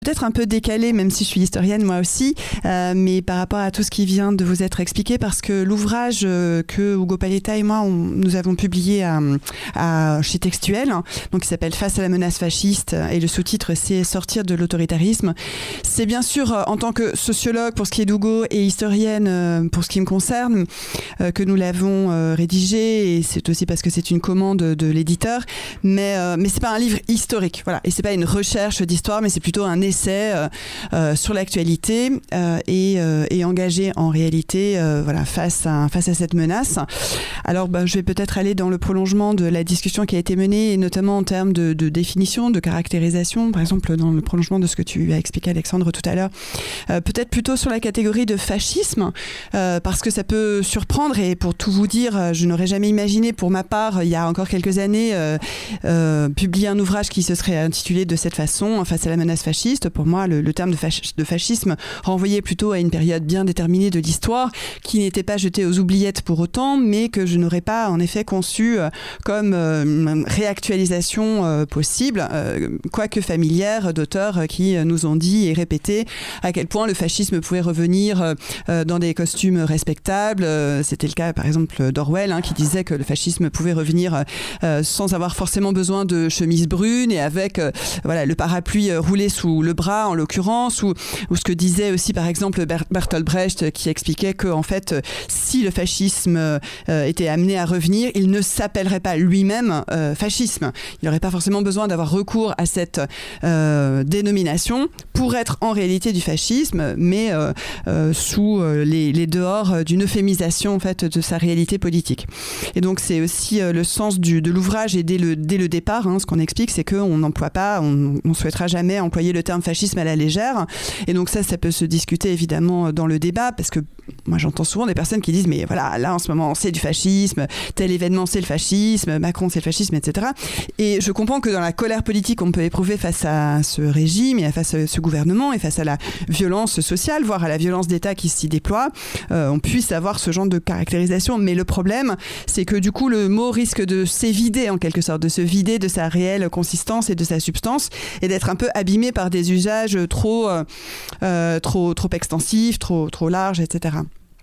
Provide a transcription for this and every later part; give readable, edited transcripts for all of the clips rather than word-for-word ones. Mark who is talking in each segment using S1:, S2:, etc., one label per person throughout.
S1: Peut-être un peu décalé, même si je suis historienne moi aussi, mais par rapport à tout ce qui vient de vous être expliqué, parce que l'ouvrage que Ugo Paletta et moi nous avons publié chez Textuel, donc qui s'appelle Face à la menace fasciste, et le sous-titre c'est Sortir de l'autoritarisme. C'est bien sûr en tant que sociologue pour ce qui est d'Ugo et historienne pour ce qui me concerne que nous l'avons rédigé, et c'est aussi parce que c'est une commande de l'éditeur, mais c'est pas un livre historique, voilà, et c'est pas une recherche d'histoire, mais c'est plutôt un essai sur l'actualité et engagé en réalité face à cette menace. Alors je vais peut-être aller dans le prolongement de la discussion qui a été menée, et notamment en termes de définition, de caractérisation, par exemple dans le prolongement de ce que tu as expliqué, Alexandre, tout à l'heure, peut-être plutôt sur la catégorie de fascisme, parce que ça peut surprendre, et pour tout vous dire, je n'aurais jamais imaginé pour ma part, il y a encore quelques années, publier un ouvrage qui se serait intitulé de cette façon, Face à la menace fasciste. Pour moi, le terme de fascisme renvoyait plutôt à une période bien déterminée de l'histoire, qui n'était pas jetée aux oubliettes pour autant, mais que je n'aurais pas en effet conçu comme réactualisation possible, quoique familière, d'auteurs qui nous ont dit et répété à quel point le fascisme pouvait revenir dans des costumes respectables. C'était le cas par exemple d'Orwell, qui disait que le fascisme pouvait revenir sans avoir forcément besoin de chemise brune, et avec le parapluie roulé sous le bras en l'occurrence, ou ce que disait aussi par exemple Bertolt Brecht, qui expliquait que en fait si le fascisme était amené à revenir, il ne s'appellerait pas lui-même fascisme. Il n'aurait pas forcément besoin d'avoir recours à cette dénomination pour être en réalité du fascisme, mais sous les dehors d'une euphémisation en fait de sa réalité politique. Et donc c'est aussi le sens de l'ouvrage, et dès le départ, ce qu'on explique, c'est qu'on n'emploie pas, on souhaitera jamais employer le terme fascisme à la légère, et donc ça peut se discuter évidemment dans le débat, parce que moi j'entends souvent des personnes qui disent mais voilà, là en ce moment c'est du fascisme, tel événement c'est le fascisme, Macron c'est le fascisme, etc. Et je comprends que dans la colère politique qu'on peut éprouver face à ce régime et face à ce gouvernement et face à la violence sociale, voire à la violence d'État qui s'y déploie, on puisse avoir ce genre de caractérisation, mais le problème c'est que du coup le mot risque de s'évider en quelque sorte, de se vider de sa réelle consistance et de sa substance, et d'être un peu abîmé par des usages trop extensifs, trop larges, etc.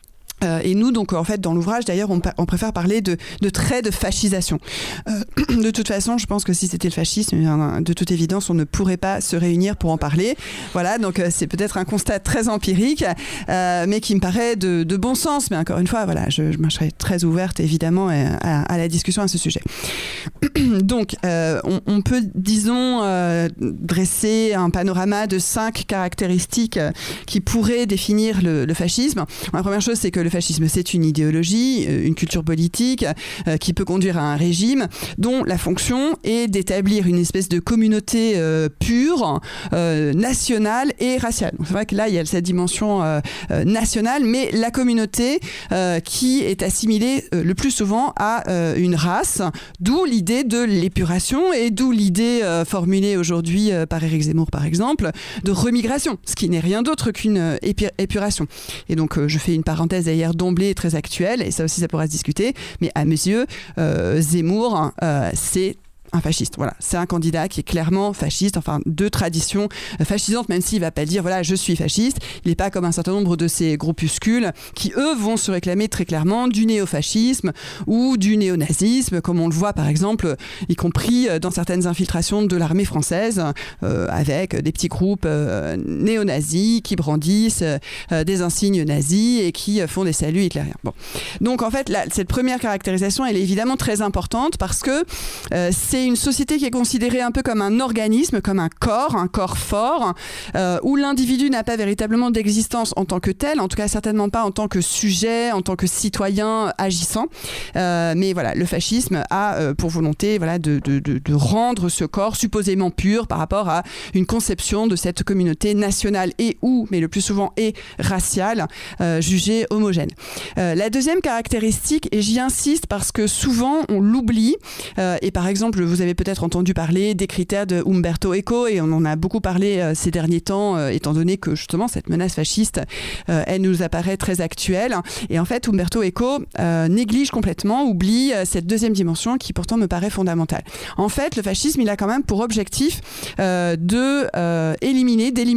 S1: Et nous, donc, en fait, dans l'ouvrage, d'ailleurs, on préfère parler de traits de fascisation. De toute façon, je pense que si c'était le fascisme, de toute évidence, on ne pourrait pas se réunir pour en parler. Voilà, donc c'est peut-être un constat très empirique, mais qui me paraît de bon sens. Mais encore une fois, voilà, je serais très ouverte, évidemment, à la discussion à ce sujet. Donc, on peut, disons, dresser un panorama de 5 caractéristiques qui pourraient définir le fascisme. La première chose, c'est que le fascisme, c'est une idéologie, une culture politique qui peut conduire à un régime dont la fonction est d'établir une espèce de communauté pure, nationale et raciale. Donc, c'est vrai que là, il y a cette dimension nationale, mais la communauté qui est assimilée le plus souvent à une race, d'où l'idée de l'épuration, et d'où l'idée formulée aujourd'hui par Éric Zemmour, par exemple, de remigration, ce qui n'est rien d'autre qu'une épuration. Et donc, je fais une parenthèse d'ailleurs d'emblée très actuelle, et ça aussi ça pourra se discuter, mais à mes yeux, Zemmour, c'est un fasciste. Voilà, c'est un candidat qui est clairement fasciste, enfin de tradition fascisante, même s'il ne va pas dire voilà, je suis fasciste. Il n'est pas comme un certain nombre de ces groupuscules qui, eux, vont se réclamer très clairement du néofascisme ou du néonazisme, comme on le voit par exemple, y compris dans certaines infiltrations de l'armée française, avec des petits groupes néonazis qui brandissent des insignes nazis et qui font des saluts hitlériens. Bon. Donc en fait, cette première caractérisation, elle est évidemment très importante, parce que c'est une société qui est considérée un peu comme un organisme, comme un corps fort, où l'individu n'a pas véritablement d'existence en tant que tel, en tout cas certainement pas en tant que sujet, en tant que citoyen agissant. Mais voilà, le fascisme a pour volonté de rendre ce corps supposément pur par rapport à une conception de cette communauté nationale mais le plus souvent raciale, jugée homogène. La deuxième caractéristique, et j'y insiste parce que souvent on l'oublie, et par exemple vous avez peut-être entendu parler des critères de Umberto Eco, et on en a beaucoup parlé ces derniers temps, étant donné que justement cette menace fasciste, elle nous apparaît très actuelle. Et en fait, Umberto Eco néglige complètement, oublie cette deuxième dimension qui pourtant me paraît fondamentale. En fait, le fascisme, il a quand même pour objectif d'éliminer